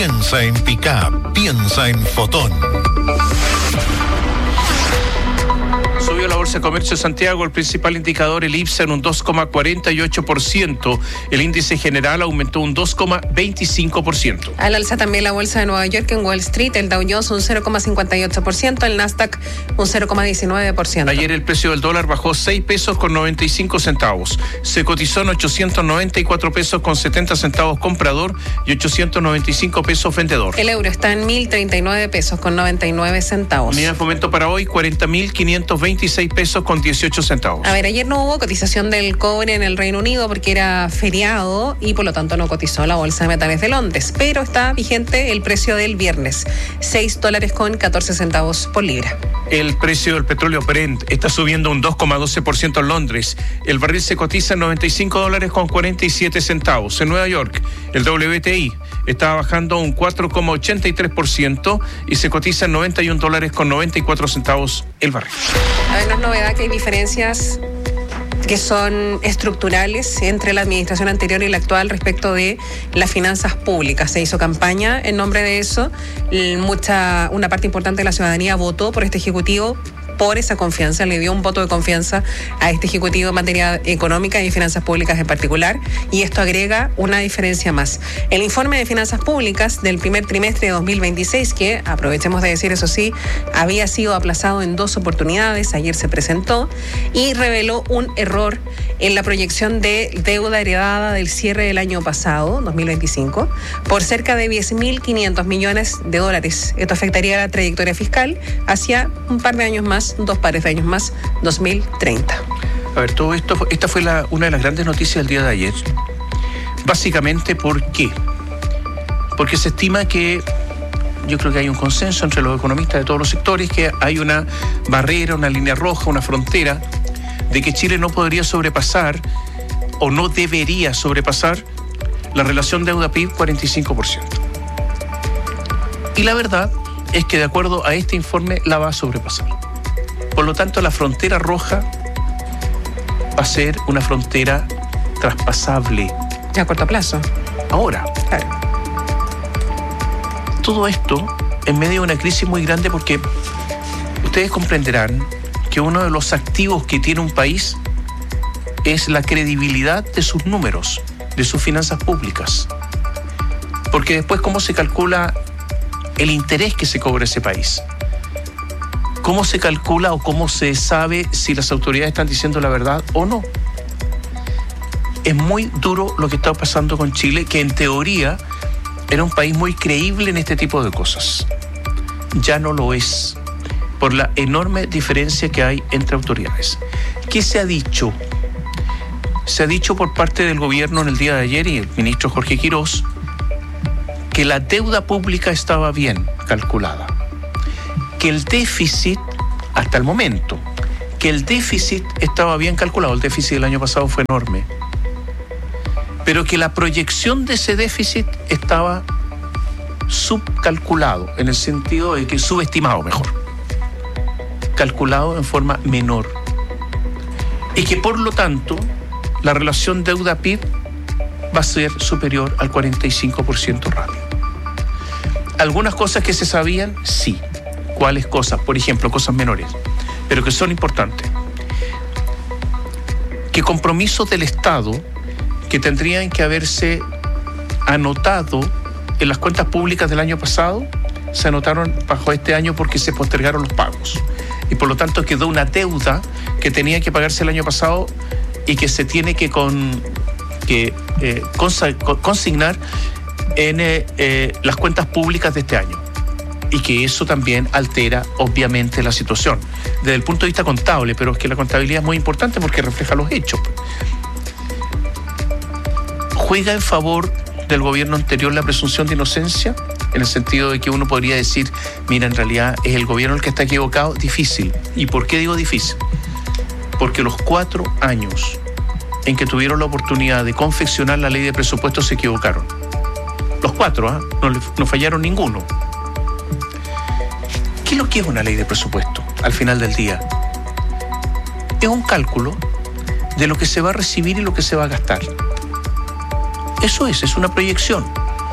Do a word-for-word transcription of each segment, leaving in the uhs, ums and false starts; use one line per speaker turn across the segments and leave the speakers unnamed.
Piensa en Pickup, piensa en Fotón.
Subió la Bolsa de Comercio de Santiago, el principal indicador, el IPSA, en un dos coma cuarenta y ocho por ciento. El índice general aumentó un dos coma veinticinco por ciento.
Al alza también la Bolsa de Nueva York en Wall Street, el Dow Jones un cero coma cincuenta y ocho por ciento, el Nasdaq un cero coma diecinueve por ciento.
Ayer el precio del dólar bajó seis pesos con noventa y cinco centavos. Se cotizó en ochocientos noventa y cuatro pesos con setenta centavos comprador y ochocientos noventa y cinco pesos vendedor.
El euro está en mil treinta y nueve pesos con noventa y nueve centavos.
Unidad de fomento para hoy, cuarenta mil quinientos veintiséis pesos con dieciocho centavos.
A ver, ayer no hubo cotización del cobre en el Reino Unido porque era feriado y por lo tanto no cotizó la Bolsa de Metales de Londres, pero está vigente el precio del viernes, seis dólares con catorce centavos por libra.
El precio del petróleo Brent está subiendo un dos coma doce por ciento en Londres. El barril se cotiza en noventa y cinco dólares con cuarenta y siete centavos. En Nueva York, el W T I está bajando un cuatro coma ochenta y tres por ciento y se cotiza en noventa y un dólares con noventa y cuatro centavos el barril.
A ver, no es novedad que hay diferencias que son estructurales entre la administración anterior y la actual respecto de las finanzas públicas. Se hizo campaña en nombre de eso. Mucha, una parte importante de la ciudadanía votó por este ejecutivo por esa confianza, le dio un voto de confianza a este ejecutivo en materia económica y finanzas públicas en particular, y esto agrega una diferencia más. El informe de finanzas públicas del primer trimestre de dos mil veintiséis, que aprovechemos de decir eso sí, había sido aplazado en dos oportunidades, ayer se presentó y reveló un error en la proyección de deuda heredada del cierre del año pasado, dos mil veinticinco, por cerca de diez mil quinientos millones de dólares. Esto afectaría la trayectoria fiscal hacia un par de años más, dos pares de años más, dos mil treinta.
A ver, todo esto, esta fue la, una de las grandes noticias del día de ayer. Básicamente, ¿por qué? Porque se estima que, yo creo que hay un consenso entre los economistas de todos los sectores, que hay una barrera, una línea roja, una frontera, de que Chile no podría sobrepasar, o no debería sobrepasar, la relación deuda-P I B cuarenta y cinco por ciento. Y la verdad es que, de acuerdo a este informe, la va a sobrepasar. Por lo tanto, la frontera roja va a ser una frontera traspasable.
A corto plazo.
Ahora.
Claro.
Todo esto en medio de una crisis muy grande, porque ustedes comprenderán que uno de los activos que tiene un país es la credibilidad de sus números, de sus finanzas públicas. Porque después, ¿cómo se calcula el interés que se cobra ese país? ¿Cómo se calcula o cómo se sabe si las autoridades están diciendo la verdad o no? Es muy duro lo que está pasando con Chile, que en teoría era un país muy creíble en este tipo de cosas. Ya no lo es, por la enorme diferencia que hay entre autoridades. ¿Qué se ha dicho? Se ha dicho por parte del gobierno en el día de ayer, y el ministro Jorge Quirós, que la deuda pública estaba bien calculada, que el déficit, hasta el momento, que el déficit estaba bien calculado. El déficit del año pasado fue enorme, pero que la proyección de ese déficit estaba subcalculado, en el sentido de que subestimado, mejor, calculado en forma menor, y que por lo tanto la relación deuda-P I B va a ser superior al cuarenta y cinco por ciento rápido. Algunas cosas que se sabían, sí. ¿Cuáles cosas? Por ejemplo, cosas menores, pero que son importantes. Que compromisos del Estado que tendrían que haberse anotado en las cuentas públicas del año pasado, se anotaron bajo este año porque se postergaron los pagos. Y por lo tanto quedó una deuda que tenía que pagarse el año pasado y que se tiene que, con, que eh, consa, consignar en eh, eh, las cuentas públicas de este año. Y que eso también altera, obviamente, la situación desde el punto de vista contable, pero es que la contabilidad es muy importante porque refleja los hechos. ¿Juega en favor del gobierno anterior la presunción de inocencia? En el sentido de que uno podría decir, mira, en realidad es el gobierno el que está equivocado. Difícil. ¿Y por qué digo difícil? Porque los cuatro años en que tuvieron la oportunidad de confeccionar la ley de presupuestos se equivocaron. Los cuatro, ¿eh? no, no fallaron ninguno. ¿Qué es lo que es una ley de presupuesto al final del día? Es un cálculo de lo que se va a recibir y lo que se va a gastar. Eso es, es una proyección.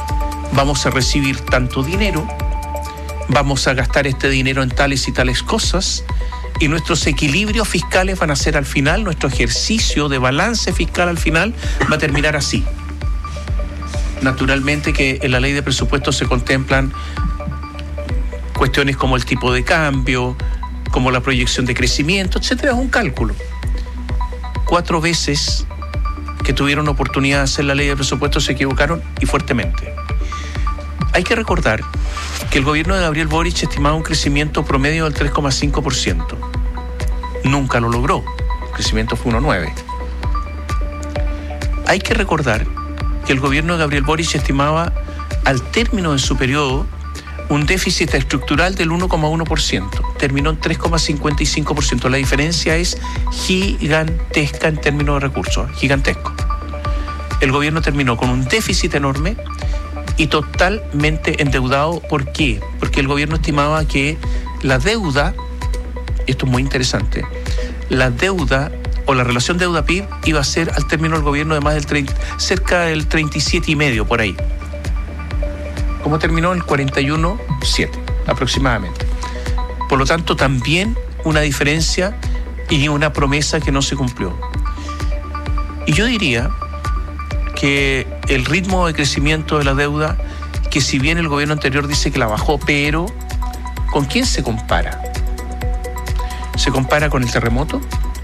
vamos a recibir tanto dinero, vamos a gastar este dinero en tales y tales cosas, y nuestros equilibrios fiscales van a ser al final, nuestro ejercicio de balance fiscal al final va a terminar así. Naturalmente que en la ley de presupuestos se contemplan cuestiones como el tipo de cambio, como la proyección de crecimiento, etcétera. Es un cálculo. Cuatro veces que tuvieron oportunidad de hacer la ley de presupuestos se equivocaron y fuertemente. Hay que recordar que el gobierno de Gabriel Boric estimaba un crecimiento promedio del tres coma cinco por ciento. Nunca lo logró. El crecimiento fue uno coma nueve por ciento. Hay que recordar que el gobierno de Gabriel Boric estimaba al término de su periodo un déficit estructural del uno coma uno por ciento. Terminó en tres coma cincuenta y cinco por ciento. La diferencia es gigantesca en términos de recursos, gigantesco. El gobierno terminó con un déficit enorme y totalmente endeudado. ¿Por qué? Porque el gobierno estimaba que la deuda, esto es muy interesante, la deuda o la relación deuda-P I B iba a ser al término del gobierno de más del treinta, cerca del treinta y siete y medio por ahí. Como terminó el cuarenta y uno coma siete aproximadamente. Por lo tanto, también una diferencia y una promesa que no se cumplió. Y yo diría que el ritmo de crecimiento de la deuda, que si bien el gobierno anterior dice que la bajó, pero ¿con quién se compara? ¿Se compara con el terremoto?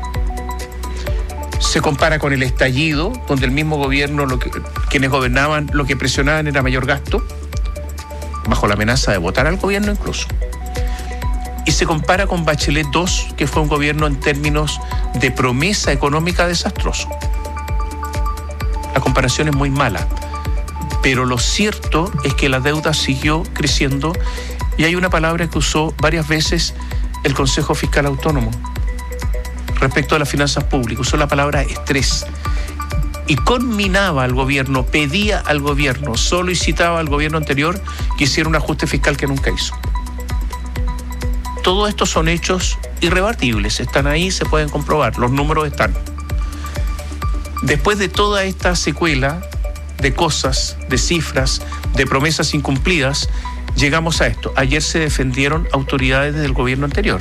¿Se compara con el estallido, donde el mismo gobierno, lo que, quienes gobernaban, lo que presionaban era mayor gasto, bajo la amenaza de votar al gobierno incluso? Y se compara con Bachelet dos, que fue un gobierno en términos de promesa económica desastroso. La comparación es muy mala, pero lo cierto es que la deuda siguió creciendo y hay una palabra que usó varias veces el Consejo Fiscal Autónomo respecto a las finanzas públicas, usó la palabra estrés y conminaba al gobierno, pedía al gobierno, solicitaba al gobierno anterior que hiciera un ajuste fiscal que nunca hizo. Todo esto son hechos irrebatibles, están ahí, se pueden comprobar, los números están. Después de toda esta secuela de cosas, de cifras, de promesas incumplidas, llegamos a esto. Ayer se defendieron autoridades del gobierno anterior.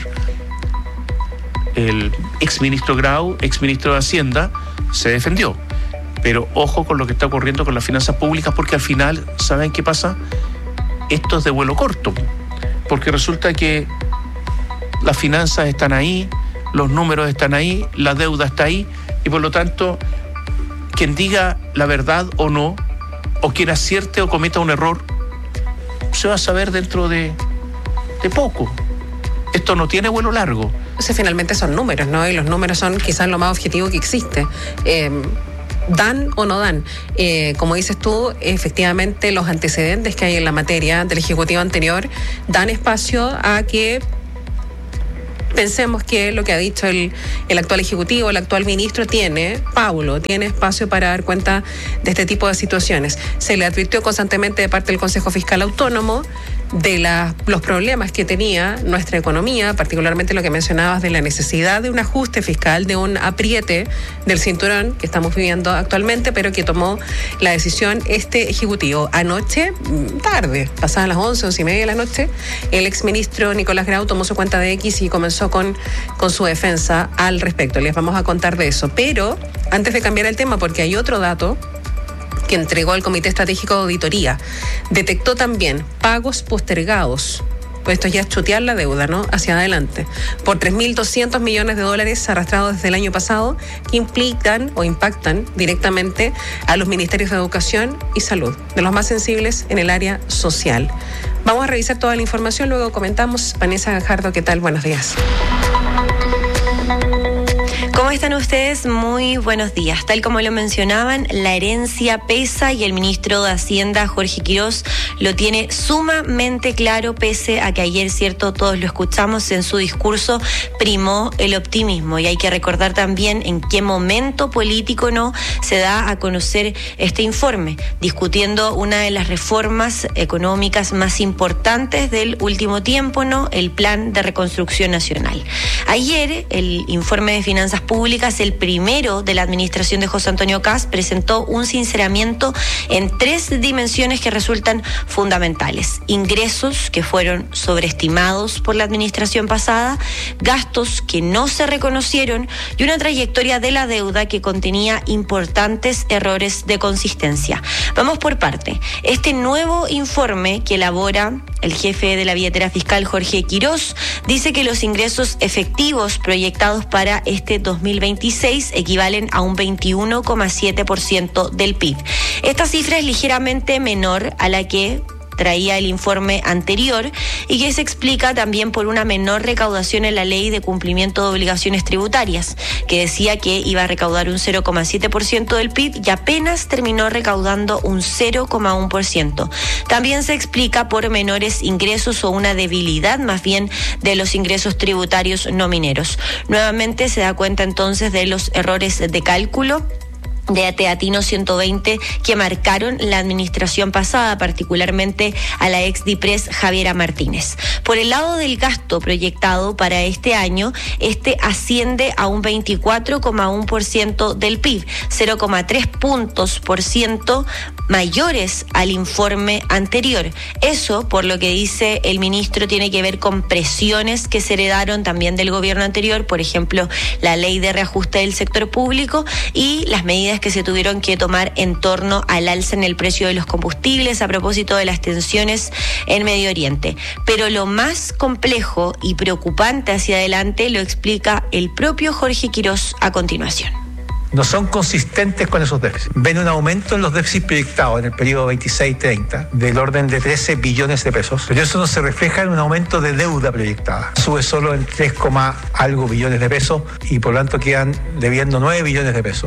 El exministro Grau, exministro de Hacienda, se defendió. Pero ojo con lo que está ocurriendo con las finanzas públicas, porque al final, ¿saben qué pasa? Esto es de vuelo corto, porque resulta que las finanzas están ahí, los números están ahí, la deuda está ahí, y por lo tanto, quien diga la verdad o no, o quien acierte o cometa un error, se va a saber dentro de, de poco. Esto no tiene vuelo largo.
O sea, finalmente son números, ¿no? Y los números son quizás lo más objetivo que existe. Eh, ¿Dan o no dan? Eh, como dices tú, efectivamente los antecedentes que hay en la materia del Ejecutivo anterior dan espacio a que pensemos que lo que ha dicho el, el actual Ejecutivo, el actual ministro, tiene, Paulo, tiene espacio para dar cuenta de este tipo de situaciones. Se le advirtió constantemente de parte del Consejo Fiscal Autónomo de la, los problemas que tenía nuestra economía, particularmente lo que mencionabas de la necesidad de un ajuste fiscal, de un apriete del cinturón que estamos viviendo actualmente, pero que tomó la decisión este Ejecutivo. Anoche, tarde, pasadas las once, once y media de la noche, el exministro Nicolás Grau tomó su cuenta de X y comenzó con, con su defensa al respecto. Les vamos a contar de eso. Pero antes de cambiar el tema, porque hay otro dato que entregó al Comité Estratégico de Auditoría, detectó también pagos postergados, pues esto ya es chutear la deuda, ¿no?, hacia adelante, por tres mil doscientos millones de dólares arrastrados desde el año pasado, que implican o impactan directamente a los ministerios de Educación y Salud, de los más sensibles en el área social. Vamos a revisar toda la información, luego comentamos. Vanessa Gajardo, ¿qué tal? Buenos días.
¿Cómo están ustedes? Muy buenos días. Tal como lo mencionaban, la herencia pesa y el ministro de Hacienda, Jorge Quirós, lo tiene sumamente claro, pese a que ayer, cierto, todos lo escuchamos en su discurso, primó el optimismo. Y hay que recordar también en qué momento político no se da a conocer este informe, discutiendo una de las reformas económicas más importantes del último tiempo, ¿no?, el Plan de Reconstrucción Nacional. Ayer, el informe de Finanzas Públicas, el primero de la administración de José Antonio Kast, presentó un sinceramiento en tres dimensiones que resultan fundamentales: ingresos que fueron sobreestimados por la administración pasada, gastos que no se reconocieron y una trayectoria de la deuda que contenía importantes errores de consistencia. Vamos por parte. Este nuevo informe que elabora el jefe de la billetera fiscal, Jorge Quirós, dice que los ingresos efectivos proyectados para este dos mil veintiséis equivalen a un veintiuno coma siete por ciento del P I B. Esta cifra es ligeramente menor a la que traía el informe anterior y que se explica también por una menor recaudación en la ley de cumplimiento de obligaciones tributarias, que decía que iba a recaudar un cero coma siete por ciento del P I B y apenas terminó recaudando un cero coma uno por ciento. También se explica por menores ingresos o una debilidad más bien de los ingresos tributarios no mineros. Nuevamente se da cuenta entonces de los errores de cálculo de Teatino ciento veinte que marcaron la administración pasada, particularmente a la ex DIPRES Javiera Martínez. Por el lado del gasto proyectado para este año, este asciende a un veinticuatro coma uno por ciento del P I B, cero coma tres puntos por ciento mayores al informe anterior. Eso, por lo que dice el ministro, tiene que ver con presiones que se heredaron también del gobierno anterior, por ejemplo, la ley de reajuste del sector público y las medidas que se tuvieron que tomar en torno al alza en el precio de los combustibles a propósito de las tensiones en Medio Oriente. Pero lo más complejo y preocupante hacia adelante lo explica el propio Jorge Quirós a continuación.
No son consistentes con esos déficits. Ven un aumento en los déficits proyectados en el periodo veintiséis treinta del orden de trece billones de pesos, pero eso no se refleja en un aumento de deuda proyectada. Sube solo en tres, algo billones de pesos y por lo tanto quedan debiendo nueve billones de pesos.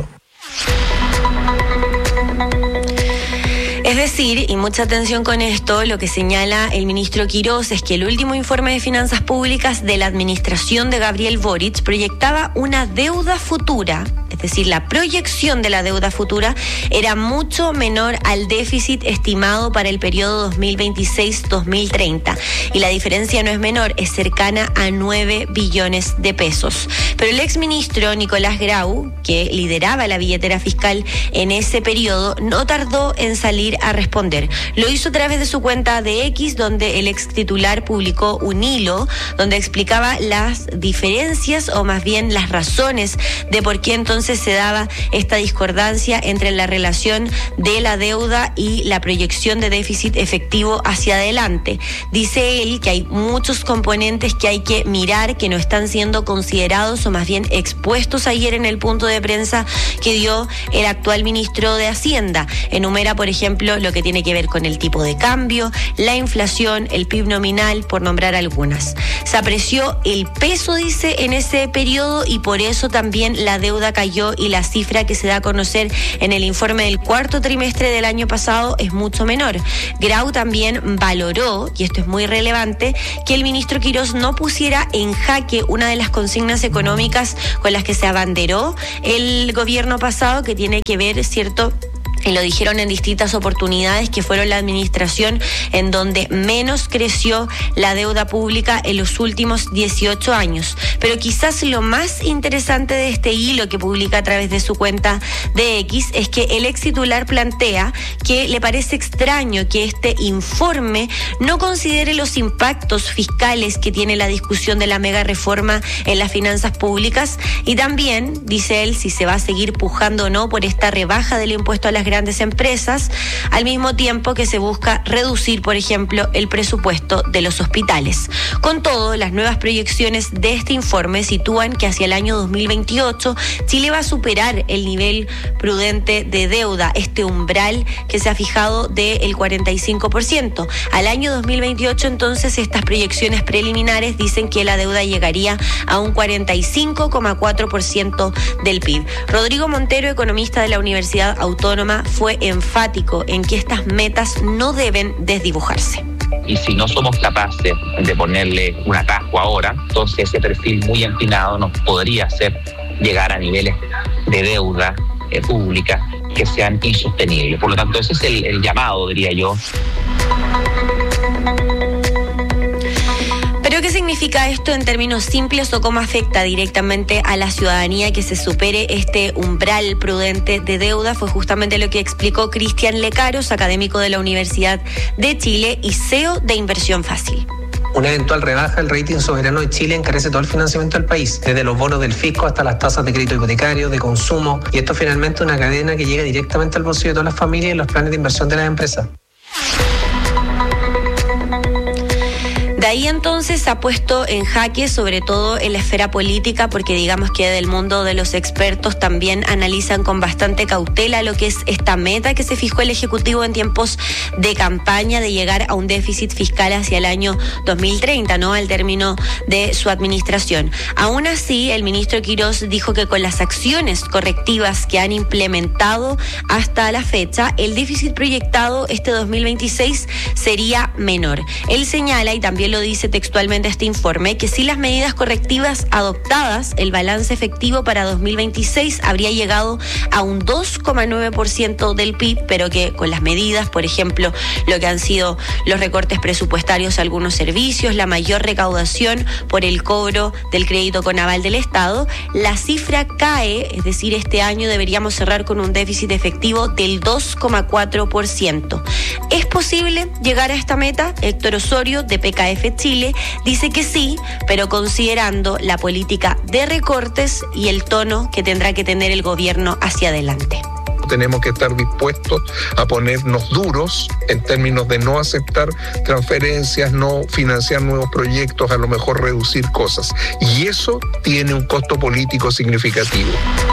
Es decir, y mucha atención con esto, lo que señala el ministro Quirós es que el último informe de finanzas públicas de la administración de Gabriel Boric proyectaba una deuda futura, es decir, la proyección de la deuda futura era mucho menor al déficit estimado para el periodo dos mil veintiséis dos mil treinta. Y la diferencia no es menor, es cercana a nueve billones de pesos. Pero el exministro Nicolás Grau, que lideraba la billetera fiscal en ese periodo, no tardó en salir a responder. Lo hizo a través de su cuenta de X, donde el ex titular publicó un hilo donde explicaba las diferencias o más bien las razones de por qué entonces se daba esta discordancia entre la relación de la deuda y la proyección de déficit efectivo hacia adelante. Dice él que hay muchos componentes que hay que mirar que no están siendo considerados o más bien expuestos ayer en el punto de prensa que dio el actual ministro de Hacienda. Enumera, por ejemplo, lo que tiene que ver con el tipo de cambio, la inflación, el P I B nominal, por nombrar algunas. Se apreció el peso, dice, en ese periodo y por eso también la deuda cayó y la cifra que se da a conocer en el informe del cuarto trimestre del año pasado es mucho menor. Grau también valoró, y esto es muy relevante, que el ministro Quirós no pusiera en jaque una de las consignas económicas con las que se abanderó el gobierno pasado, que tiene que ver, ¿cierto?, y lo dijeron en distintas oportunidades, que fueron la administración en donde menos creció la deuda pública en los últimos dieciocho años. Pero quizás lo más interesante de este hilo que publica a través de su cuenta de X es que el ex titular plantea que le parece extraño que este informe no considere los impactos fiscales que tiene la discusión de la mega reforma en las finanzas públicas y también, dice él, si se va a seguir pujando o no por esta rebaja del impuesto a las grandes empresas, al mismo tiempo que se busca reducir, por ejemplo, el presupuesto de los hospitales. Con todo, las nuevas proyecciones de este informe sitúan que hacia el año dos mil veintiocho Chile va a superar el nivel prudente de deuda, este umbral que se ha fijado del cuarenta y cinco por ciento. Al año dos mil veintiocho, entonces, estas proyecciones preliminares dicen que la deuda llegaría a un cuarenta y cinco coma cuatro por ciento del P I B. Rodrigo Montero, economista de la Universidad Autónoma, fue enfático en que estas metas no deben desdibujarse.
Y si no somos capaces de ponerle un atajo ahora, entonces ese perfil muy empinado nos podría hacer llegar a niveles de deuda eh, pública que sean insostenibles. Por lo tanto, ese es el, el llamado, diría yo.
¿Pero qué significa significa esto en términos simples o cómo afecta directamente a la ciudadanía que se supere este umbral prudente de deuda? Fue justamente lo que explicó Cristian Lecaros, académico de la Universidad de Chile y C E O de Inversión Fácil.
Una eventual rebaja del rating soberano de Chile encarece todo el financiamiento del país, desde los bonos del fisco hasta las tasas de crédito hipotecario, de consumo, y esto finalmente es una cadena que llega directamente al bolsillo de todas las familias y los planes de inversión de las empresas.
De ahí entonces se ha puesto en jaque, sobre todo en la esfera política, porque digamos que del mundo de los expertos también analizan con bastante cautela lo que es esta meta que se fijó el Ejecutivo en tiempos de campaña de llegar a un déficit fiscal hacia el año dos mil treinta, ¿no? Al término de su administración. Aún así, el ministro Quirós dijo que con las acciones correctivas que han implementado hasta la fecha, el déficit proyectado este dos mil veintiséis sería menor. Él señala, y también lo dice textualmente este informe, que si las medidas correctivas adoptadas, el balance efectivo para dos mil veintiséis habría llegado a un dos coma nueve por ciento del P I B, pero que con las medidas, por ejemplo, lo que han sido los recortes presupuestarios a algunos servicios, la mayor recaudación por el cobro del crédito con aval del Estado, la cifra cae, es decir, este año deberíamos cerrar con un déficit efectivo del dos coma cuatro por ciento. ¿Es posible llegar a esta meta? Héctor Osorio, de P K F Chile, dice que sí, pero considerando la política de recortes y el tono que tendrá que tener el gobierno hacia adelante.
Tenemos que estar dispuestos a ponernos duros en términos de no aceptar transferencias, no financiar nuevos proyectos, a lo mejor reducir cosas. Y eso tiene un costo político significativo.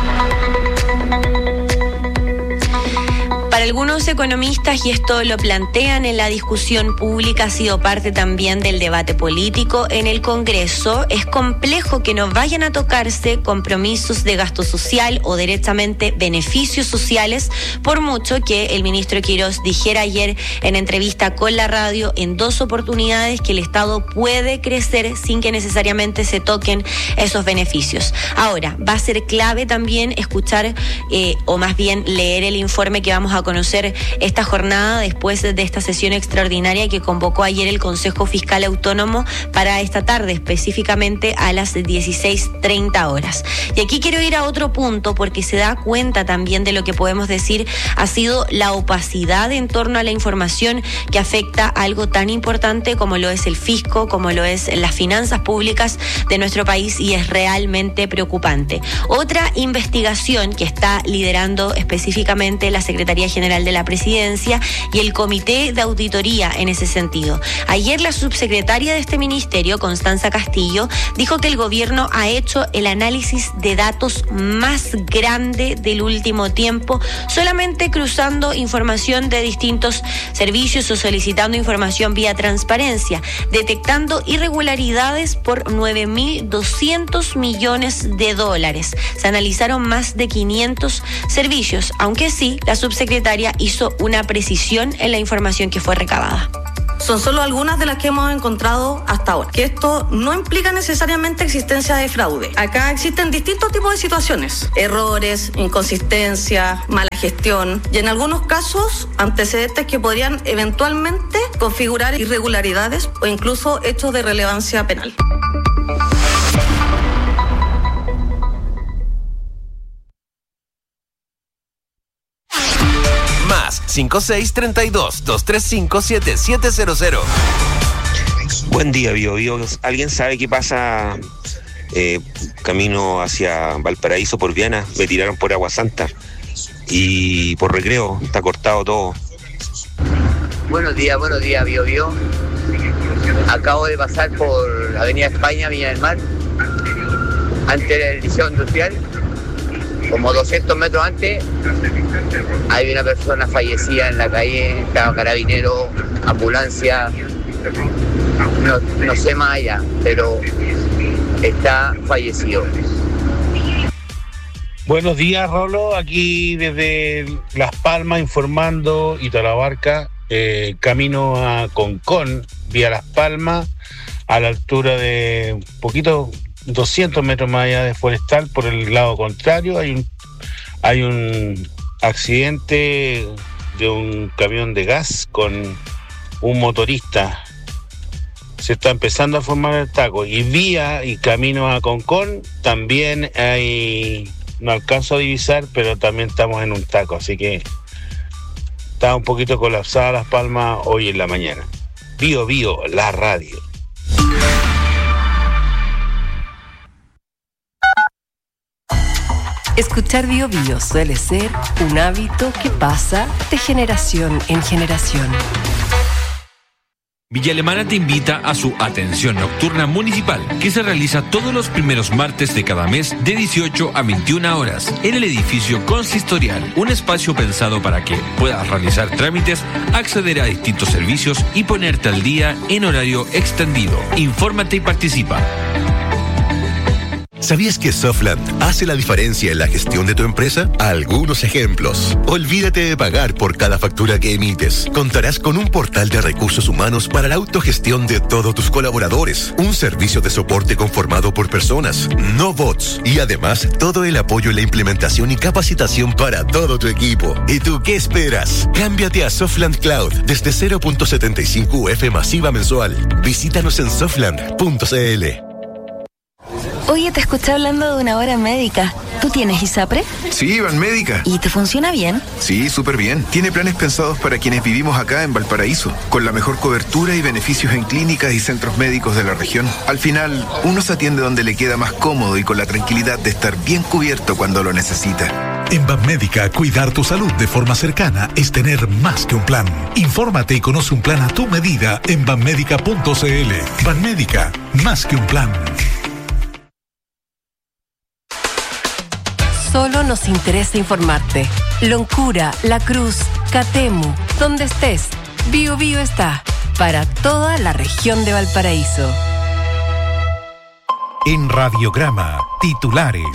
Para algunos economistas, y esto lo plantean en la discusión pública, ha sido parte también del debate político en el Congreso, es complejo que no vayan a tocarse compromisos de gasto social o directamente beneficios sociales, por mucho que el ministro Quirós dijera ayer en entrevista con la radio en dos oportunidades que el Estado puede crecer sin que necesariamente se toquen esos beneficios. Ahora, va a ser clave también escuchar eh, o más bien leer el informe que vamos a conocer esta jornada después de esta sesión extraordinaria que convocó ayer el Consejo Fiscal Autónomo para esta tarde, específicamente a las dieciséis treinta horas. Y aquí quiero ir a otro punto porque se da cuenta también de lo que podemos decir ha sido la opacidad en torno a la información que afecta a algo tan importante como lo es el fisco, como lo es las finanzas públicas de nuestro país, y es realmente preocupante. Otra investigación que está liderando específicamente la Secretaría General de la Presidencia y el Comité de Auditoría en ese sentido. Ayer la subsecretaria de este ministerio, Constanza Castillo, dijo que el gobierno ha hecho el análisis de datos más grande del último tiempo, solamente cruzando información de distintos servicios o solicitando información vía transparencia, detectando irregularidades por nueve mil doscientos millones de dólares. Se analizaron más de quinientos servicios, aunque sí, la subsecretaria hizo una precisión en la información que fue recabada.
Son solo algunas de las que hemos encontrado hasta ahora. Que esto no implica necesariamente existencia de fraude. Acá existen distintos tipos de situaciones: errores, inconsistencia, mala gestión y en algunos casos antecedentes que podrían eventualmente configurar irregularidades o incluso hechos de relevancia penal.
cinco seis tres dos, dos tres cinco, siete siete cero cero.
Buen día, Bio Bio. ¿Alguien sabe qué pasa eh, camino hacia Valparaíso por Viana? Me tiraron por Agua Santa y por Recreo, está cortado todo.
Buenos días, buenos días, Bio Bio. Acabo de pasar por Avenida España, Viña del Mar, antes del Liceo Industrial. Como doscientos metros antes, hay una persona fallecida en la calle, estaba carabinero, ambulancia, no, no sé más allá, pero está fallecido.
Buenos días, Rolo, aquí desde Las Palmas informando, y Talabarca, eh, camino a Concón, vía Las Palmas, a la altura de un poquito, doscientos metros más allá de Forestal, por el lado contrario, hay un, hay un accidente de un camión de gas con un motorista. se está empezando a formar el taco. Y vía y camino a Concón también hay, no alcanzo a divisar, pero también estamos en un taco, así que está un poquito colapsada Las Palmas hoy en la mañana. Bio Bio, la radio.
Escuchar Bio Bio suele ser un hábito que pasa de generación en generación.
Villa Alemana te invita a su Atención Nocturna Municipal, que se realiza todos los primeros martes de cada mes de dieciocho a veintiuna horas en el edificio consistorial, un espacio pensado para que puedas realizar trámites, acceder a distintos servicios y ponerte al día en horario extendido. Infórmate y participa.
¿Sabías que Softland hace la diferencia en la gestión de tu empresa? Algunos ejemplos. Olvídate de pagar por cada factura que emites. Contarás con un portal de recursos humanos para la autogestión de todos tus colaboradores. Un servicio de soporte conformado por personas, no bots. Y además, todo el apoyo en la implementación y capacitación para todo tu equipo. ¿Y tú qué esperas? Cámbiate a Softland Cloud desde cero punto setenta y cinco U F masiva mensual. Visítanos en softland punto c l.
Oye, te escuché hablando de una hora médica. ¿Tú tienes ISAPRE?
Sí, Banmédica.
¿Y te funciona bien?
Sí, súper bien. Tiene planes pensados para quienes vivimos acá en Valparaíso, con la mejor cobertura y beneficios en clínicas y centros médicos de la región. Al final, uno se atiende donde le queda más cómodo y con la tranquilidad de estar bien cubierto cuando lo necesita.
En Banmédica, cuidar tu salud de forma cercana es tener más que un plan. Infórmate y conoce un plan a tu medida en banmédica punto c l. Banmédica, más que un plan.
Solo nos interesa informarte. Loncura, La Cruz, Catemu, donde estés, Bio Bio está para toda la región de Valparaíso.
En Radiograma, titulares.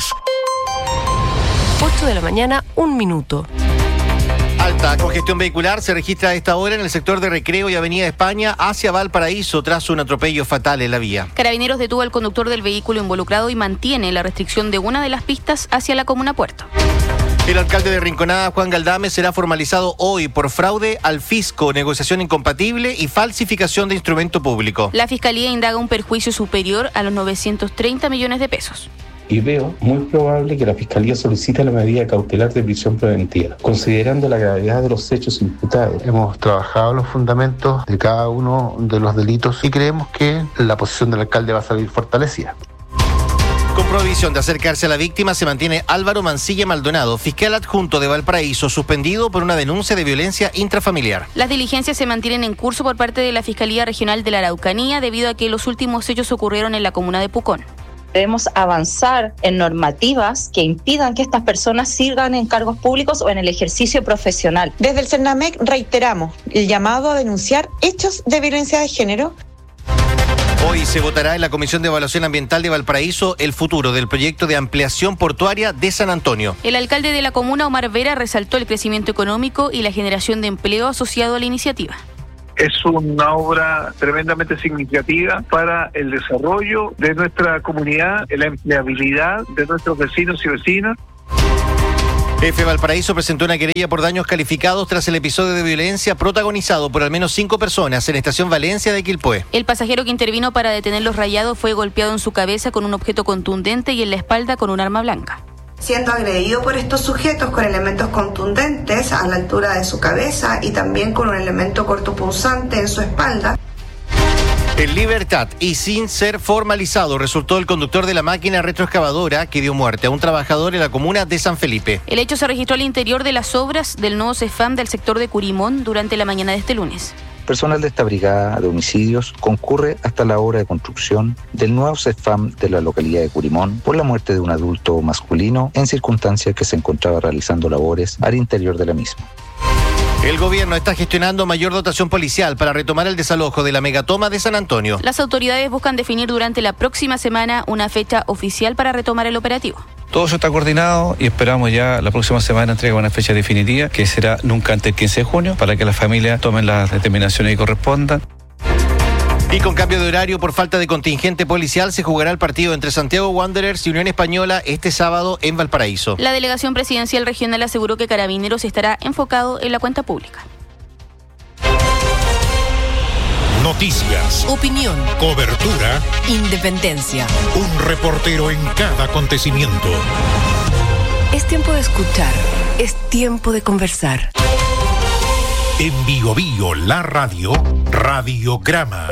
ocho de la mañana, un minuto.
Alta congestión vehicular se registra a esta hora en el sector de Recreo y Avenida España hacia Valparaíso tras un atropello fatal en la vía.
Carabineros detuvo al conductor del vehículo involucrado y mantiene la restricción de una de las pistas hacia la comuna Puerto.
El alcalde de Rinconada, Juan Galdame, será formalizado hoy por fraude al fisco, negociación incompatible y falsificación de instrumento público.
La Fiscalía indaga un perjuicio superior a los novecientos treinta millones de pesos.
Y veo muy probable que la Fiscalía solicite la medida cautelar de prisión preventiva, considerando la gravedad de los hechos imputados.
Hemos trabajado los fundamentos de cada uno de los delitos y creemos que la posición del alcalde va a salir fortalecida.
Con prohibición de acercarse a la víctima se mantiene Álvaro Mancilla Maldonado, fiscal adjunto de Valparaíso, suspendido por una denuncia de violencia intrafamiliar.
Las diligencias se mantienen en curso por parte de la Fiscalía Regional de la Araucanía debido a que los últimos hechos ocurrieron en la comuna de Pucón.
Debemos avanzar en normativas que impidan que estas personas sigan en cargos públicos o en el ejercicio profesional.
Desde el CERNAMEC reiteramos el llamado a denunciar hechos de violencia de género.
Hoy se votará en la Comisión de Evaluación Ambiental de Valparaíso el futuro del proyecto de ampliación portuaria de San Antonio.
El alcalde de la comuna, Omar Vera, resaltó el crecimiento económico y la generación de empleo asociado a la iniciativa.
Es una obra tremendamente significativa para el desarrollo de nuestra comunidad, la empleabilidad de nuestros vecinos y vecinas.
F. Valparaíso presentó una querella por daños calificados tras el episodio de violencia protagonizado por al menos cinco personas en Estación Valencia de Quilpué.
El pasajero que intervino para detener los rayados fue golpeado en su cabeza con un objeto contundente y en la espalda con un arma blanca.
Siendo agredido por estos sujetos con elementos contundentes a la altura de su cabeza y también con un elemento cortopunzante en su espalda.
En libertad y sin ser formalizado resultó el conductor de la máquina retroexcavadora que dio muerte a un trabajador en la comuna de San Felipe.
El hecho se registró al interior de las obras del nuevo CEFAM del sector de Curimón durante la mañana de este lunes.
Personal de esta brigada de homicidios concurre hasta la obra de construcción del nuevo CEFAM de la localidad de Curimón por la muerte de un adulto masculino en circunstancias que se encontraba realizando labores al interior de la misma.
El gobierno está gestionando mayor dotación policial para retomar el desalojo de la megatoma de San Antonio.
Las autoridades buscan definir durante la próxima semana una fecha oficial para retomar el operativo.
Todo eso está coordinado y esperamos ya la próxima semana entregar una fecha definitiva que será nunca antes del quince de junio para que las familias tomen las determinaciones que correspondan.
Y con cambio de horario por falta de contingente policial se jugará el partido entre Santiago Wanderers y Unión Española este sábado en Valparaíso.
La delegación presidencial regional aseguró que Carabineros estará enfocado en la cuenta pública.
Noticias,
Opinión,
cobertura,
independencia.
un reportero en cada acontecimiento.
Es tiempo de escuchar, es tiempo de conversar.
En Bio Bio, la radio, Radiograma.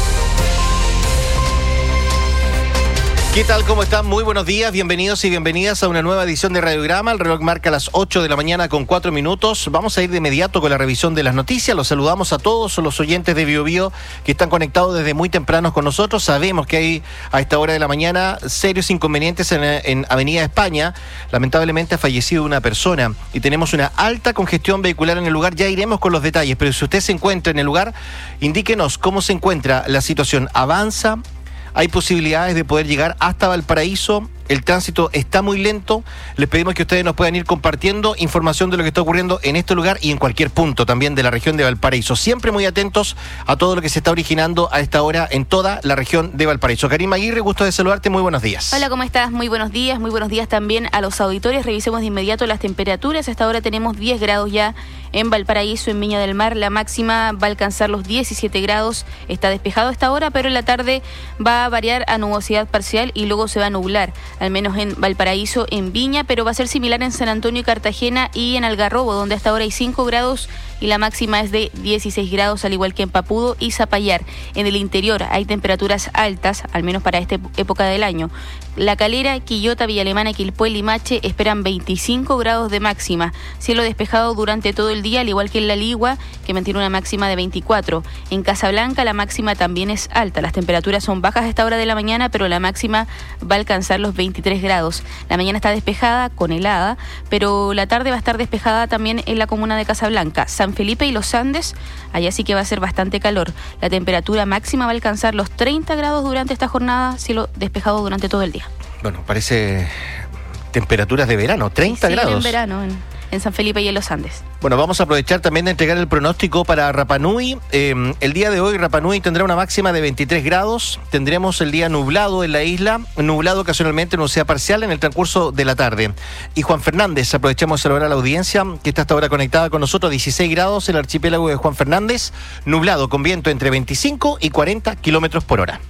¿Qué tal? ¿Cómo están? Muy buenos días, bienvenidos y bienvenidas a una nueva edición de Radiograma. El reloj marca las ocho de la mañana con cuatro minutos. Vamos a ir de inmediato con la revisión de las noticias. Los saludamos a todos los oyentes de Bio Bio que están conectados desde muy tempranos con nosotros. Sabemos que hay a esta hora de la mañana serios inconvenientes en, en Avenida España. Lamentablemente ha fallecido una persona y tenemos una alta congestión vehicular en el lugar. Ya iremos con los detalles, pero si usted se encuentra en el lugar, indíquenos cómo se encuentra la situación. ¿Avanza? ¿Hay posibilidades de poder llegar hasta Valparaíso? El tránsito está muy lento. Les pedimos que ustedes nos puedan ir compartiendo información de lo que está ocurriendo en este lugar y en cualquier punto también de la región de Valparaíso. Siempre muy atentos a todo lo que se está originando a esta hora en toda la región de Valparaíso. Karima Aguirre, gusto de saludarte. Muy buenos días.
Hola, ¿cómo estás? Muy buenos días. Muy buenos días también a los auditores. Revisemos de inmediato las temperaturas. A esta hora tenemos diez grados ya en Valparaíso, en Viña del Mar. La máxima va a alcanzar los diecisiete grados. Está despejado a esta hora, pero en la tarde va a variar a nubosidad parcial y luego se va a nublar, al menos en Valparaíso, en Viña, pero va a ser similar en San Antonio y Cartagena y en Algarrobo, donde hasta ahora hay cinco grados y la máxima es de dieciséis grados, al igual que en Papudo y Zapallar. En el interior hay temperaturas altas, al menos para esta época del año. La Calera, Quillota, Villa Alemana, Quilpué, Limache esperan veinticinco grados de máxima. Cielo despejado durante todo el día, al igual que en La Ligua, que mantiene una máxima de veinticuatro. En Casablanca la máxima también es alta. Las temperaturas son bajas a esta hora de la mañana, pero la máxima va a alcanzar los veintitrés grados. La mañana está despejada, con helada, pero la tarde va a estar despejada también en la comuna de Casablanca. San Felipe y Los Andes, allá sí que va a ser bastante calor. La temperatura máxima va a alcanzar los treinta grados durante esta jornada, cielo despejado durante todo el día.
Bueno, parece temperaturas de verano, treinta
sí,
grados.
en verano, en, en San Felipe y en Los Andes.
Bueno, vamos a aprovechar también de entregar el pronóstico para Rapa Nui. Eh, el día de hoy Rapa Nui tendrá una máxima de veintitrés grados. Tendremos el día nublado en la isla, nublado ocasionalmente, nubosidad parcial en el transcurso de la tarde. Y Juan Fernández, aprovechamos de saludar a la audiencia que está hasta ahora conectada con nosotros, dieciséis grados en el archipiélago de Juan Fernández, nublado con viento entre veinticinco y cuarenta kilómetros por hora.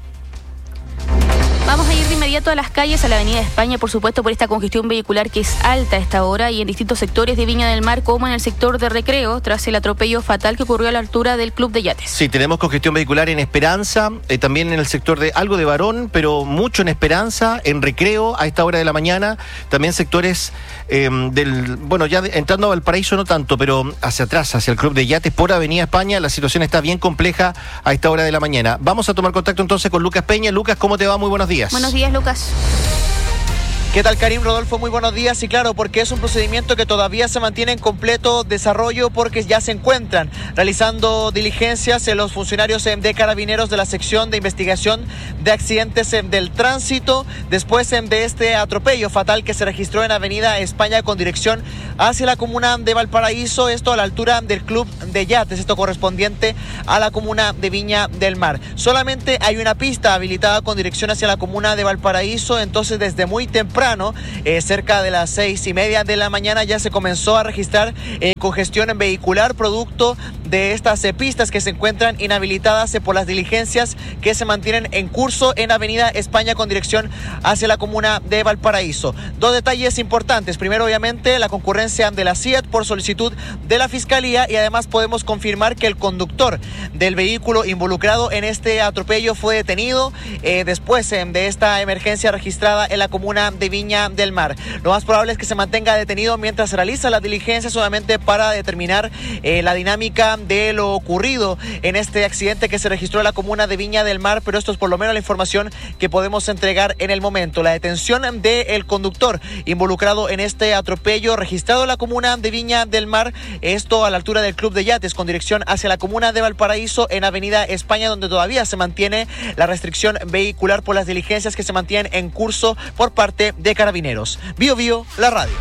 Vamos a ir de inmediato a las calles, a la Avenida España, por supuesto, por esta congestión vehicular que es alta a esta hora y en distintos sectores de Viña del Mar, como en el sector de Recreo, tras el atropello fatal que ocurrió a la altura del Club de Yates.
Sí, tenemos congestión vehicular en Esperanza, eh, también en el sector de algo de Barón, pero mucho en Esperanza, en Recreo a esta hora de la mañana, también sectores eh, del, bueno, ya de, entrando a Valparaíso no tanto, pero hacia atrás, hacia el Club de Yates, por Avenida España, la situación está bien compleja a esta hora de la mañana. Vamos a tomar contacto entonces con Lucas Peña. Lucas, ¿cómo te va? Muy buenos días.
Buenos días, Lucas.
¿Qué tal, Karim, Rodolfo? Muy buenos días. Y claro, porque es un procedimiento que todavía se mantiene en completo desarrollo porque ya se encuentran realizando diligencias en los funcionarios de Carabineros de la sección de investigación de accidentes del tránsito después de este atropello fatal que se registró en Avenida España con dirección hacia la comuna de Valparaíso, esto a la altura del Club de Yates, esto correspondiente a la comuna de Viña del Mar. Solamente hay una pista habilitada con dirección hacia la comuna de Valparaíso, entonces desde muy temprano Eh, cerca de las seis y media de la mañana ya se comenzó a registrar eh, congestión vehicular producto de estas eh, pistas que se encuentran inhabilitadas eh, por las diligencias que se mantienen en curso en Avenida España con dirección hacia la comuna de Valparaíso. Dos detalles importantes. Primero, obviamente, la concurrencia de la C I A T por solicitud de la Fiscalía y además podemos confirmar que el conductor del vehículo involucrado en este atropello fue detenido eh, después eh, de esta emergencia registrada en la comuna de Viña del Mar. Lo más probable es que se mantenga detenido mientras se realiza la diligencia solamente para determinar eh, la dinámica de lo ocurrido en este accidente que se registró en la comuna de Viña del Mar, pero esto es por lo menos la información que podemos entregar en el momento. La detención del conductor involucrado en este atropello registrado en la comuna de Viña del Mar, esto a la altura del Club de Yates con dirección hacia la comuna de Valparaíso en Avenida España, donde todavía se mantiene la restricción vehicular por las diligencias que se mantienen en curso por parte de Carabineros. Bio Bio, la radio.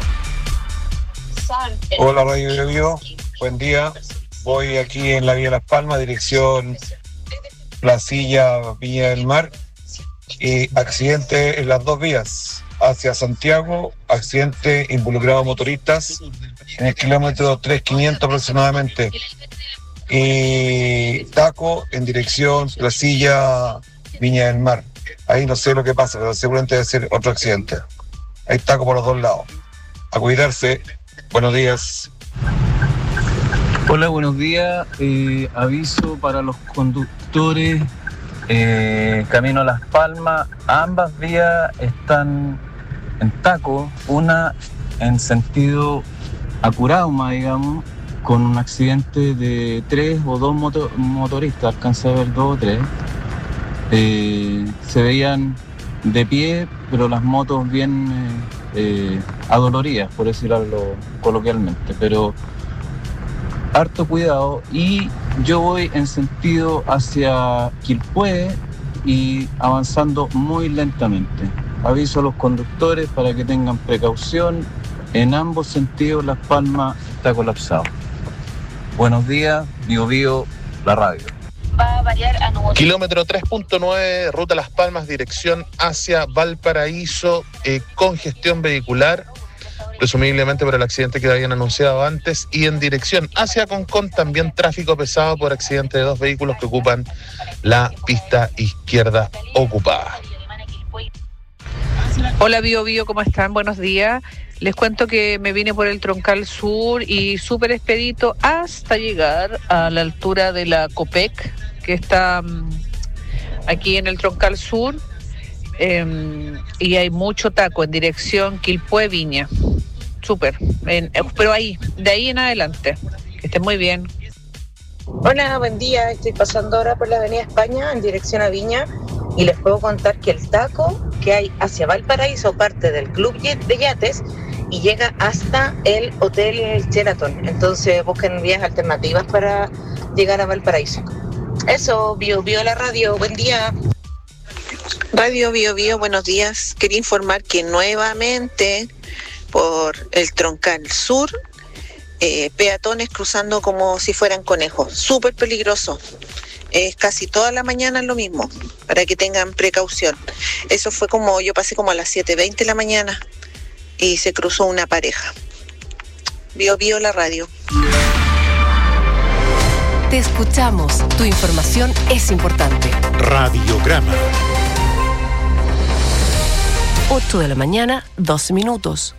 Hola, Radio Bio Bio, buen día. Voy aquí en la Vía Las Palmas, dirección Placilla, Viña del Mar, y accidente en las dos vías. Hacia Santiago, accidente involucrado motoristas en el kilómetro tres mil quinientos aproximadamente. y taco en dirección Placilla Viña del Mar. Ahí no sé lo que pasa, pero seguramente debe ser otro accidente. Hay taco por los dos lados. A cuidarse. Buenos días.
Hola, buenos días. Eh, aviso para los conductores. Eh, camino a Las Palmas. Ambas vías están en taco. Una en sentido a Curauma, digamos, con un accidente de tres o dos moto- motoristas. Alcancé a ver dos o tres. Eh, se veían de pie, pero las motos bien eh, eh, adoloridas, por decirlo coloquialmente, pero harto cuidado. Y yo voy en sentido hacia Quilpué y avanzando muy lentamente. Aviso a los conductores para que tengan precaución. En ambos sentidos Las Palmas está colapsado. Buenos días, Bio Bio, la radio.
Va a variar a nuevo. Kilómetro tres punto nueve, ruta Las Palmas, dirección hacia Valparaíso, eh, congestión vehicular, presumiblemente por el accidente que habían anunciado antes, y en dirección hacia Concón también tráfico pesado por accidente de dos vehículos que ocupan la pista izquierda ocupada.
Hola Bio Bio, ¿cómo están? Buenos días. Les cuento que me vine por el Troncal Sur y súper expedito hasta llegar a la altura de la Copec, que está um, aquí en el Troncal Sur, eh, y hay mucho taco en dirección Quilpué Viña. Súper, en, pero ahí, de ahí en adelante. Que estén muy bien.
Hola, buen día. Estoy pasando ahora por la Avenida España en dirección a Viña y les puedo contar que el taco que hay hacia Valparaíso parte del Club de Yates y llega hasta el Hotel Sheraton. Entonces busquen vías alternativas para llegar a Valparaíso. Eso, Bio Bio la radio. Buen día.
Radio Bio Bio, buenos días. Quería informar que nuevamente por el Troncal Sur, eh, peatones cruzando como si fueran conejos. Súper peligroso. Es casi toda la mañana lo mismo, para que tengan precaución. Eso fue como, yo pasé como a las siete veinte de la mañana y se cruzó una pareja. Bio Bio la radio.
Te escuchamos. Tu información es importante.
Radiograma.
ocho de la mañana, dos minutos.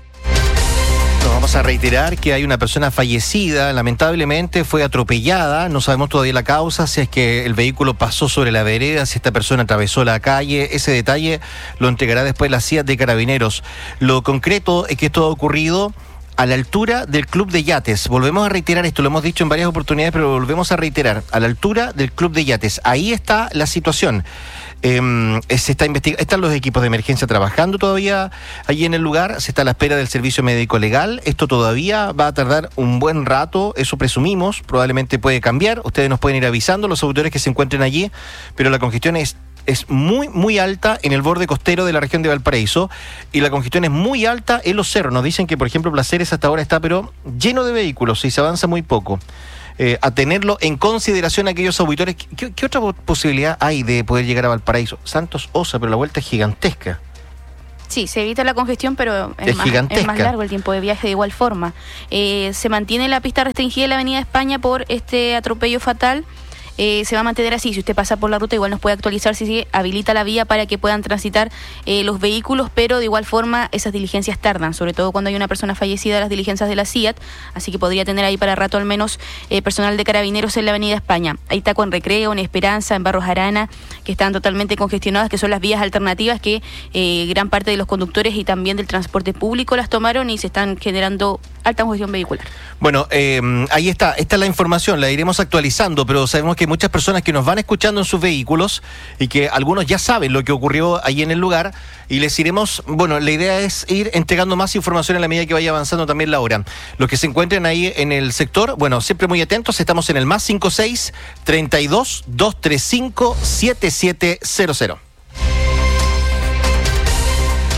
Nos vamos a reiterar que hay una persona fallecida, lamentablemente fue atropellada, no sabemos todavía la causa, si es que el vehículo pasó sobre la vereda, si esta persona atravesó la calle, ese detalle lo entregará después la C I A de Carabineros. Lo concreto es que esto ha ocurrido a la altura del Club de Yates. Volvemos a reiterar esto, lo hemos dicho en varias oportunidades, pero lo volvemos a reiterar, a la altura del Club de Yates. Ahí está la situación. Eh, se está investigando, están los equipos de emergencia trabajando todavía allí en el lugar, se está a la espera del servicio médico legal. Esto todavía va a tardar un buen rato, eso presumimos, probablemente puede cambiar, ustedes nos pueden ir avisando, los autores que se encuentren allí, pero la congestión es es muy, muy alta en el borde costero de la región de Valparaíso y la congestión es muy alta en los cerros. Nos dicen que, por ejemplo, Placeres hasta ahora está pero lleno de vehículos y se avanza muy poco. Eh, a tenerlo en consideración aquellos auditores. ¿Qué, ¿Qué otra posibilidad hay de poder llegar a Valparaíso? Santos Osa, pero la vuelta es gigantesca.
Sí, se evita la congestión, pero es,
es,
más, es más largo el tiempo de viaje de igual forma. Eh, se mantiene la pista restringida en la Avenida España por este atropello fatal. Eh, se va a mantener así. Si usted pasa por la ruta, igual nos puede actualizar si se habilita la vía para que puedan transitar eh, los vehículos, pero de igual forma esas diligencias tardan, sobre todo cuando hay una persona fallecida, las diligencias de la C I A T, así que podría tener ahí para rato al menos eh, personal de Carabineros en la Avenida España. Ahí taco en Recreo, en Esperanza, en Barros Arana, que están totalmente congestionadas, que son las vías alternativas que eh, gran parte de los conductores y también del transporte público las tomaron y se están generando alta congestión vehicular.
Bueno, eh, ahí está, esta es la información, la iremos actualizando, pero sabemos que hay muchas personas que nos van escuchando en sus vehículos y que algunos ya saben lo que ocurrió ahí en el lugar y les iremos, bueno, la idea es ir entregando más información a la medida que vaya avanzando también la hora. Los que se encuentren ahí en el sector, bueno, siempre muy atentos, estamos en el más cinco seis, treinta y dos, doscientos treinta y cinco, setenta y siete cero cero.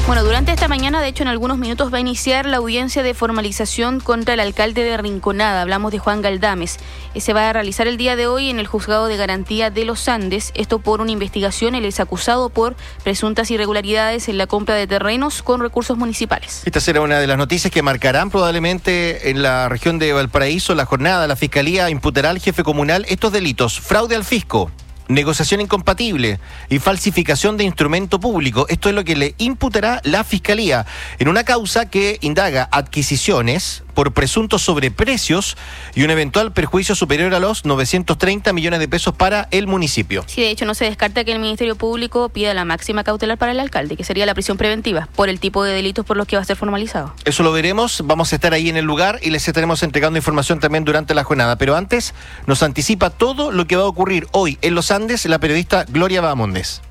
Bueno, durante esta mañana, de hecho, en algunos minutos va a iniciar la audiencia de formalización contra el alcalde de Rinconada. Hablamos de Juan Galdames. Se va a realizar el día de hoy en el Juzgado de Garantía de los Andes. Esto por una investigación. Él es acusado por presuntas irregularidades en la compra de terrenos con recursos municipales.
Esta será una de las noticias que marcarán probablemente en la región de Valparaíso la jornada. La Fiscalía imputará al jefe comunal estos delitos: fraude al fisco, negociación incompatible y falsificación de instrumento público. Esto es lo que le imputará la Fiscalía en una causa que indaga adquisiciones por presuntos sobreprecios y un eventual perjuicio superior a los novecientos treinta millones de pesos para el municipio.
Sí, de hecho no se descarta que el Ministerio Público pida la máxima cautelar para el alcalde, que sería la prisión preventiva, por el tipo de delitos por los que va a ser formalizado.
Eso lo veremos, vamos a estar ahí en el lugar y les estaremos entregando información también durante la jornada. Pero antes nos anticipa todo lo que va a ocurrir hoy en Los Andes la periodista Gloria Bahamondes.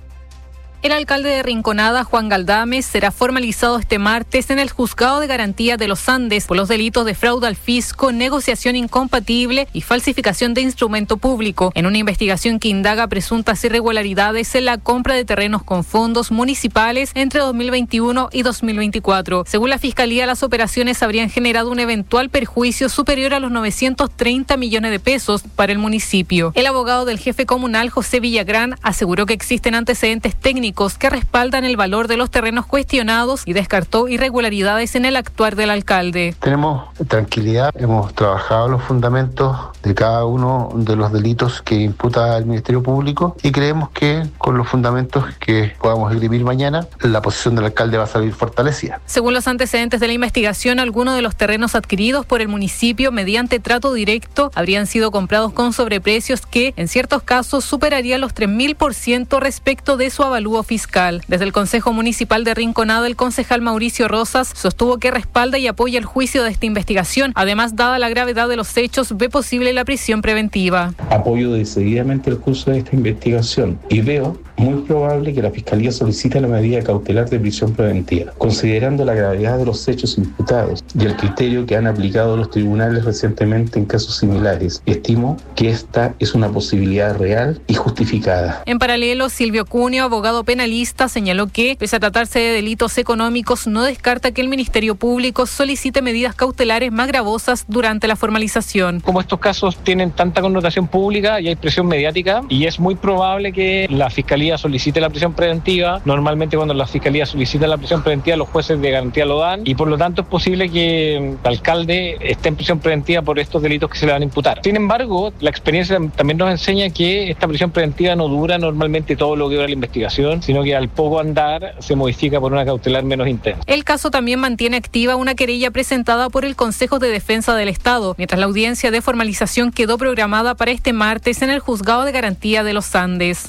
El alcalde de Rinconada, Juan Galdames, será formalizado este martes en el Juzgado de Garantía de los Andes por los delitos de fraude al fisco, negociación incompatible y falsificación de instrumento público, en una investigación que indaga presuntas irregularidades en la compra de terrenos con fondos municipales entre dos mil veintiuno y dos mil veinticuatro. Según la Fiscalía, las operaciones habrían generado un eventual perjuicio superior a los novecientos treinta millones de pesos para el municipio. El abogado del jefe comunal, José Villagrán, aseguró que existen antecedentes técnicos que respaldan el valor de los terrenos cuestionados y descartó irregularidades en el actuar del alcalde.
Tenemos tranquilidad, hemos trabajado los fundamentos de cada uno de los delitos que imputa el Ministerio Público y creemos que con los fundamentos que podamos escribir mañana, la posición del alcalde va a salir fortalecida.
Según los antecedentes de la investigación, algunos de los terrenos adquiridos por el municipio mediante trato directo habrían sido comprados con sobreprecios que, en ciertos casos, superarían los tres mil por ciento respecto de su avalúo fiscal. Desde el Consejo Municipal de Rinconada, el concejal Mauricio Rosas sostuvo que respalda y apoya el juicio de esta investigación. Además, dada la gravedad de los hechos, ve posible la prisión preventiva.
Apoyo decididamente el curso de esta investigación y veo muy probable que la Fiscalía solicite la medida cautelar de prisión preventiva, considerando la gravedad de los hechos imputados y el criterio que han aplicado los tribunales recientemente en casos similares. Estimo que esta es una posibilidad real y justificada.
En paralelo, Silvio Cunio, abogado penalista, señaló que, pese a tratarse de delitos económicos, no descarta que el Ministerio Público solicite medidas cautelares más gravosas durante la formalización.
Como estos casos tienen tanta connotación pública y hay presión mediática, y es muy probable que la Fiscalía solicite la prisión preventiva. Normalmente cuando la Fiscalía solicita la prisión preventiva, los jueces de garantía lo dan, y por lo tanto es posible que el alcalde esté en prisión preventiva por estos delitos que se le van a imputar. Sin embargo, la experiencia también nos enseña que esta prisión preventiva no dura normalmente todo lo que dura la investigación, sino que al poco andar se modifica por una cautelar menos intensa.
El caso también mantiene activa una querella presentada por el Consejo de Defensa del Estado, mientras la audiencia de formalización quedó programada para este martes en el Juzgado de Garantía de los Andes.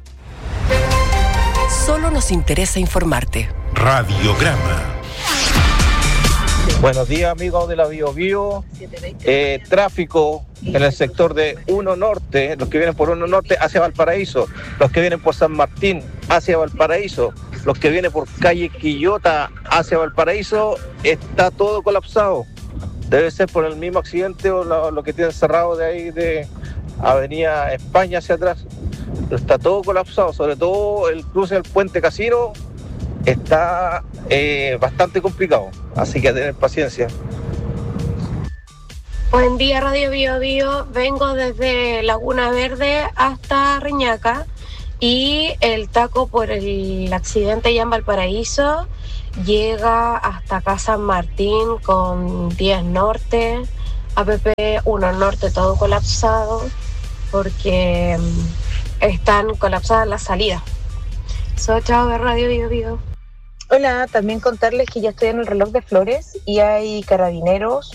Solo nos interesa informarte.
Radiograma.
Buenos días, amigos de la Bio Bio. Eh, tráfico en el sector de uno Norte, los que vienen por uno Norte hacia Valparaíso, los que vienen por San Martín hacia Valparaíso, los que vienen por calle Quillota hacia Valparaíso, está todo colapsado. Debe ser por el mismo accidente o lo, lo que tienen cerrado de ahí de Avenida España hacia atrás. Está todo colapsado, sobre todo el cruce del Puente Casino está eh, bastante complicado, así que a tener paciencia.
Buen día, Radio Bio Bio. Vengo desde Laguna Verde hasta Reñaca y el taco por el accidente ya en Valparaíso llega hasta acá San Martín con diez Norte, A P P uno Norte, todo colapsado porque están colapsadas las salidas. Soy chao de Radio Bio Bio.
Hola, también contarles que ya estoy en el reloj de Flores y hay carabineros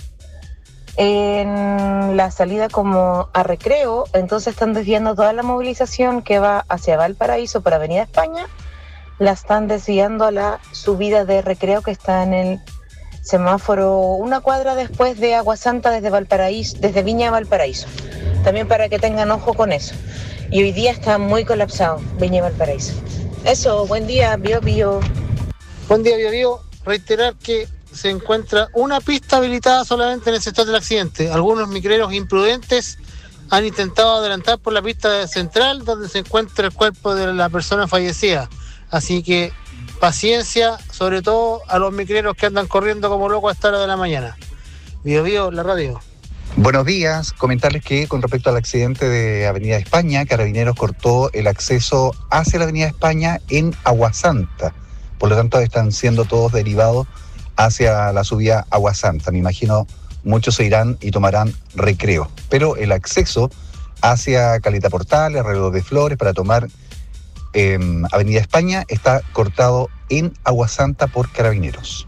en la salida como a Recreo, entonces están desviando toda la movilización que va hacia Valparaíso por Avenida España, la están desviando a la subida de Recreo que está en el semáforo una cuadra después de Agua Santa desde Valparaíso, desde Viña a Valparaíso. También para que tengan ojo con eso. Y hoy día está muy colapsado Viña y Valparaíso. Eso, buen día, Bio Bio.
Buen día, Bio Bio. Reiterar que se encuentra una pista habilitada solamente en el sector del accidente. Algunos micreros imprudentes han intentado adelantar por la pista central donde se encuentra el cuerpo de la persona fallecida. Así que paciencia, sobre todo a los micreros que andan corriendo como locos a esta hora de la mañana. Bio Bio, la radio.
Buenos días, comentarles que con respecto al accidente de Avenida España, Carabineros cortó el acceso hacia la Avenida España en Aguasanta, por lo tanto están siendo todos derivados hacia la subida Aguasanta. Me imagino muchos se irán y tomarán Recreo, pero el acceso hacia Caleta Portales, Reloj de Flores, para tomar eh, Avenida España está cortado en Aguasanta por Carabineros.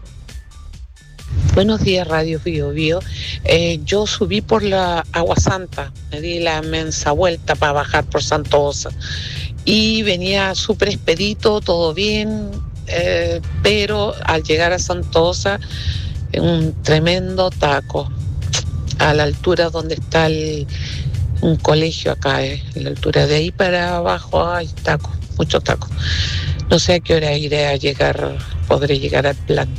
Buenos días, Radio Bio Bio. Eh, yo subí por la Aguasanta, me di la inmensa vuelta para bajar por Santosa y venía súper expedito, todo bien, eh, pero al llegar a Santosa, un tremendo taco a la altura donde está el, un colegio acá, eh, a la altura de ahí para abajo hay taco, mucho taco. No sé a qué hora iré a llegar, podré llegar al plan.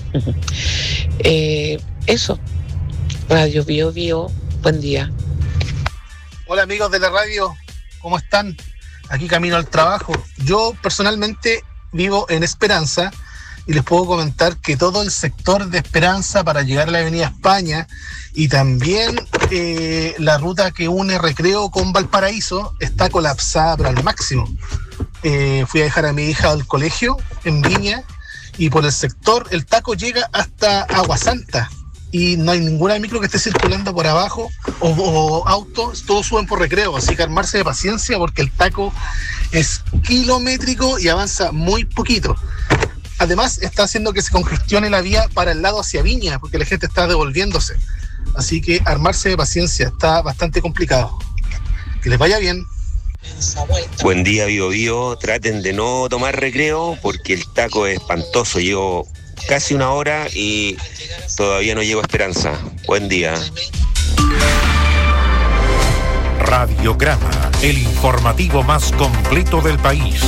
eh, eso, Radio Bio Bio, buen día.
Hola amigos de la radio, ¿cómo están? Aquí camino al trabajo. Yo personalmente vivo en Esperanza y les puedo comentar que todo el sector de Esperanza para llegar a la Avenida España y también eh, la ruta que une Recreo con Valparaíso está colapsada pero al máximo. Eh, fui a dejar a mi hija al colegio en Viña y por el sector el taco llega hasta Aguasanta y no hay ninguna micro que esté circulando por abajo o, o autos, todos suben por Recreo, así que armarse de paciencia porque el taco es kilométrico y avanza muy poquito. Además está haciendo que se congestione la vía para el lado hacia Viña porque la gente está devolviéndose, así que armarse de paciencia, está bastante complicado. Que les vaya bien.
Buen día, Bio Bio. Traten de no tomar Recreo porque el taco es espantoso. Llevo casi una hora y todavía no llego a Esperanza. Buen día.
Radiograma, el informativo más completo del país.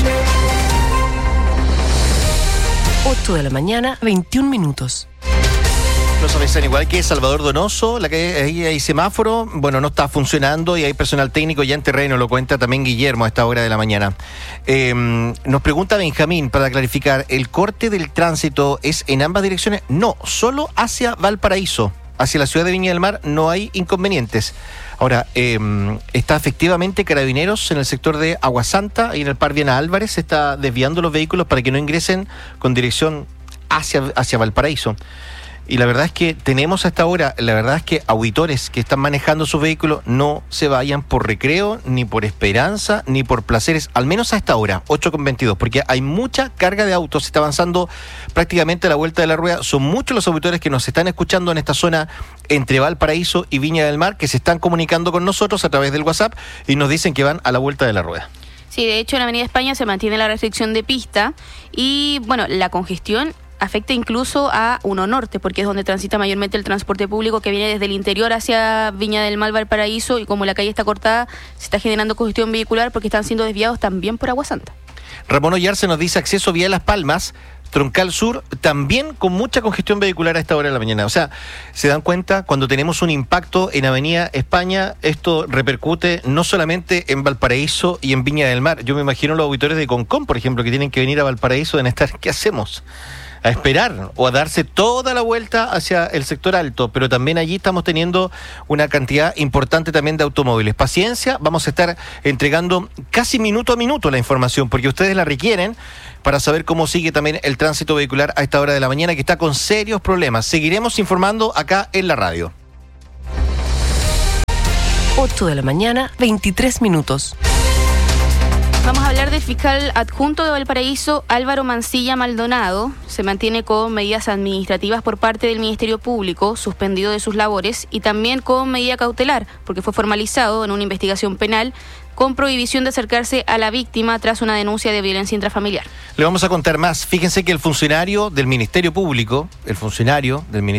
ocho de la mañana, veintiún minutos.
Nos avisan igual que Salvador Donoso, la que ahí hay semáforo, bueno, no está funcionando y hay personal técnico ya en terreno, lo cuenta también Guillermo a esta hora de la mañana. Eh, nos pregunta Benjamín, para clarificar, ¿el corte del tránsito es en ambas direcciones? No, solo hacia Valparaíso, hacia la ciudad de Viña del Mar no hay inconvenientes. Ahora, eh, está efectivamente Carabineros en el sector de Aguasanta y en el Par Viana Álvarez, se está desviando los vehículos para que no ingresen con dirección hacia, hacia Valparaíso. Y la verdad es que tenemos hasta ahora, la verdad es que auditores que están manejando sus vehículos no se vayan por Recreo, ni por Esperanza, ni por Placeres, al menos a esta hora, ocho con veintidós, porque hay mucha carga de autos, se está avanzando prácticamente a la vuelta de la rueda. Son muchos los auditores que nos están escuchando en esta zona entre Valparaíso y Viña del Mar, que se están comunicando con nosotros a través del WhatsApp y nos dicen que van a la vuelta de la rueda.
Sí, de hecho en Avenida España se mantiene la restricción de pista y, bueno, la congestión afecta incluso a Uno Norte, porque es donde transita mayormente el transporte público que viene desde el interior hacia Viña del Mar, Valparaíso, y como la calle está cortada, se está generando congestión vehicular porque están siendo desviados también por Aguasanta.
Ramón Ollarse nos dice acceso vía Las Palmas, Troncal Sur, también con mucha congestión vehicular a esta hora de la mañana. O sea, se dan cuenta, cuando tenemos un impacto en Avenida España, esto repercute no solamente en Valparaíso y en Viña del Mar. Yo me imagino los auditores de Concón, por ejemplo, que tienen que venir a Valparaíso, deben estar, ¿qué hacemos? A esperar o a darse toda la vuelta hacia el sector alto, pero también allí estamos teniendo una cantidad importante también de automóviles. Paciencia, vamos a estar entregando casi minuto a minuto la información, porque ustedes la requieren para saber cómo sigue también el tránsito vehicular a esta hora de la mañana, que está con serios problemas. Seguiremos informando acá en la radio.
ocho de la mañana, veintitrés minutos.
Vamos a hablar del fiscal adjunto de Valparaíso, Álvaro Mancilla Maldonado. Se mantiene con medidas administrativas por parte del Ministerio Público, suspendido de sus labores, y también con medida cautelar, porque fue formalizado en una investigación penal con prohibición de acercarse a la víctima tras una denuncia de violencia intrafamiliar.
Le vamos a contar más. Fíjense que el funcionario del Ministerio Público, el funcionario del Ministerio